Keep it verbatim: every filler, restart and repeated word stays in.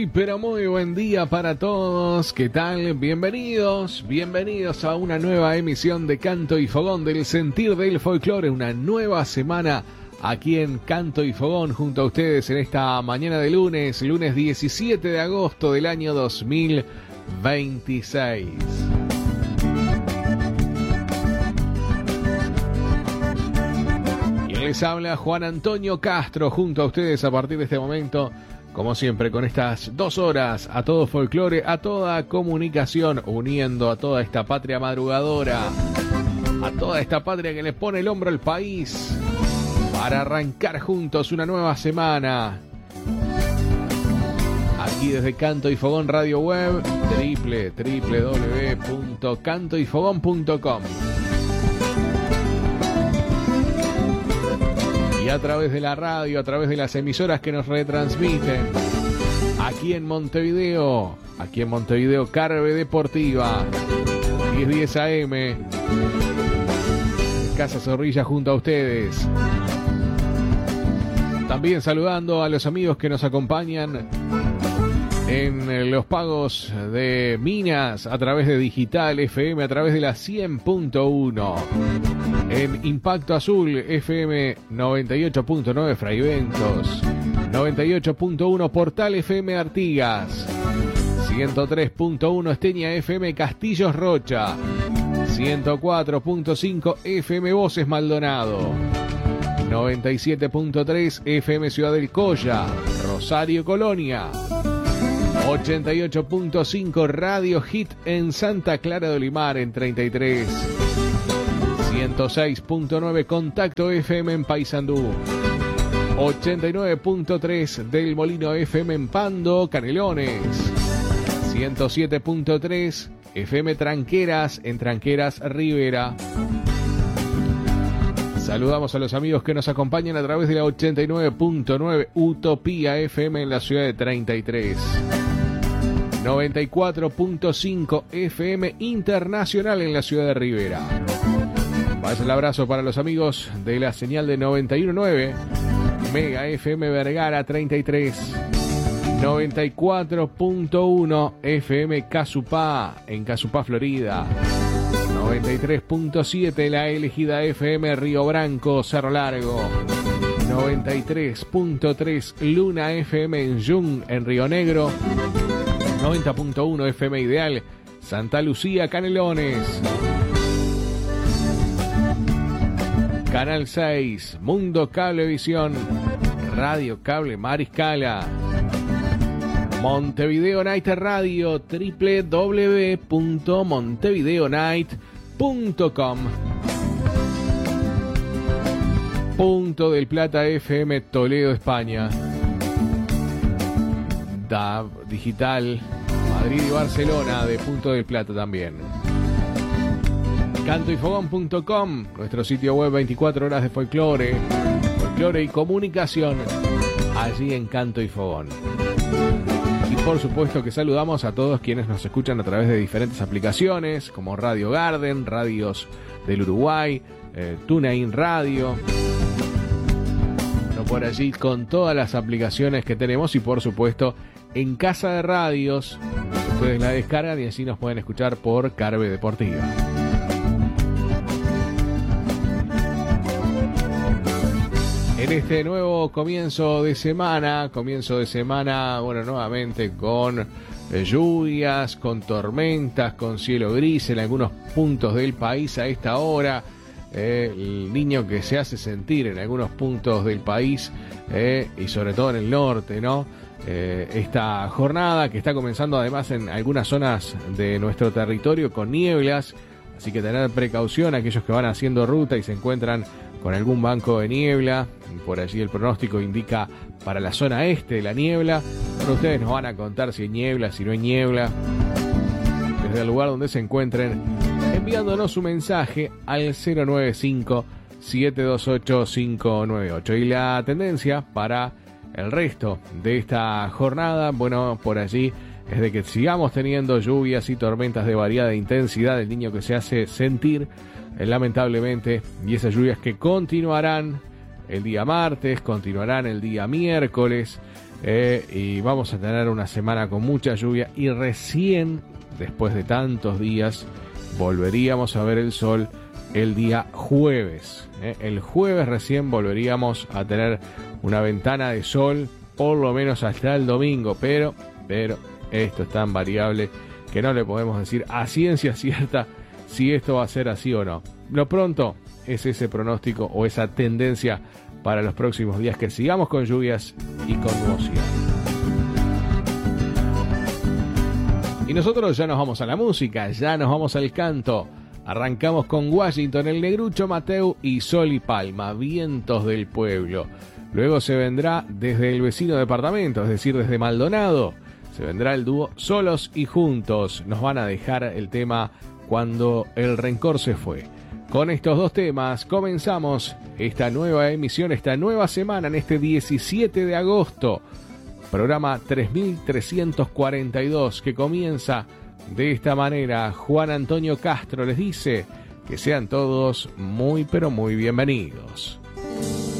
Muy, pero muy buen día para todos. ¿Qué tal? Bienvenidos, bienvenidos a una nueva emisión de Canto y Fogón del Sentir del Folclore. Una nueva semana aquí en Canto y Fogón junto a ustedes en esta mañana de lunes, lunes diecisiete de agosto del año dos mil veintiséis. Y les habla Juan Antonio Castro junto a ustedes a partir de este momento. Como siempre, con estas dos horas a todo folclore, a toda comunicación, uniendo a toda esta patria madrugadora, a toda esta patria que le pone el hombro al país, para arrancar juntos una nueva semana. Aquí desde Canto y Fogón Radio Web, w w w punto canto y fogón punto com. Y a través de la radio, a través de las emisoras que nos retransmiten. Aquí en Montevideo, aquí en Montevideo, Carve Deportiva, diez diez A M. Casa Zorrilla junto a ustedes. También saludando a los amigos que nos acompañan en los pagos de Minas a través de Digital F M, a través de la cien punto uno. En Impacto Azul F M noventa y ocho punto nueve Fraiventos, noventa y ocho punto uno Portal F M Artigas, ciento tres punto uno Esteña F M Castillos Rocha, ciento cuatro punto cinco F M Voces Maldonado, noventa y siete punto tres F M Ciudad del Colla, Rosario Colonia, ochenta y ocho punto cinco Radio Hit en Santa Clara de Olimar en treinta y tres, ciento seis punto nueve Contacto F M en Paysandú, ochenta y nueve punto tres Del Molino F M en Pando, Canelones, ciento siete punto tres F M Tranqueras en Tranqueras, Rivera. Saludamos a los amigos que nos acompañan a través de la ochenta y nueve punto nueve Utopía F M en la ciudad de treinta y tres, noventa y cuatro punto cinco F M Internacional en la ciudad de Rivera. Más el abrazo para los amigos de la señal de noventa y uno punto nueve Mega F M Vergara treinta y tres, noventa y cuatro punto uno F M Casupá en Casupá, Florida, noventa y tres punto siete La Elegida F M Río Branco, Cerro Largo, noventa y tres punto tres Luna F M en Jung en Río Negro, noventa punto uno F M Ideal Santa Lucía, Canelones, Canal seis, Mundo Cablevisión, Radio Cable Mariscala, Montevideo Night Radio, w w w punto montevideo night punto com, Punto del Plata F M Toledo, España, D A B Digital Madrid y Barcelona de Punto del Plata también. canto y fogón punto com, nuestro sitio web veinticuatro horas de folclore, folclore y comunicación, allí en Canto y Fogón. Y por supuesto que saludamos a todos quienes nos escuchan a través de diferentes aplicaciones, como Radio Garden, Radios del Uruguay, eh, TuneIn Radio, no por allí con todas las aplicaciones que tenemos y por supuesto en Casa de Radios, ustedes la descargan y así nos pueden escuchar por Carve Deportiva. En este nuevo comienzo de semana, comienzo de semana, bueno, nuevamente con eh, lluvias, con tormentas, con cielo gris en algunos puntos del país a esta hora. Eh, el niño que se hace sentir en algunos puntos del país eh, y sobre todo en el norte, ¿no? Eh, esta jornada que está comenzando además en algunas zonas de nuestro territorio con nieblas, así que tener precaución aquellos que van haciendo ruta y se encuentran con algún banco de niebla. Por allí el pronóstico indica para la zona este la niebla. Bueno, ustedes nos van a contar si hay niebla, si no hay niebla, desde el lugar donde se encuentren, enviándonos su mensaje al cero nueve cinco, siete dos ocho, cinco nueve ocho. Y la tendencia para el resto de esta jornada, bueno, por allí es de que sigamos teniendo lluvias y tormentas de variada intensidad, el niño que se hace sentir, eh, lamentablemente, y esas lluvias que continuarán el día martes, continuarán el día miércoles, eh, y vamos a tener una semana con mucha lluvia y recién, después de tantos días, volveríamos a ver el sol el día jueves. Eh. El jueves recién volveríamos a tener una ventana de sol, por lo menos hasta el domingo, pero, pero esto es tan variable que no le podemos decir a ciencia cierta si esto va a ser así o no. Lo pronto es ese pronóstico o esa tendencia para los próximos días, que sigamos con lluvias y con nubosidad. Y nosotros ya nos vamos a la música, ya nos vamos al canto. Arrancamos con Washington, el Negrucho, Mateu y Sol y Palma, Vientos del Pueblo. Luego se vendrá desde el vecino departamento, es decir, desde Maldonado, se vendrá el dúo Solos y Juntos. Nos van a dejar el tema Cuando el Rencor se fue. Con estos dos temas comenzamos esta nueva emisión, esta nueva semana, en este diecisiete de agosto. Programa tres mil trescientos cuarenta y dos, que comienza de esta manera. Juan Antonio Castro les dice que sean todos muy pero muy bienvenidos.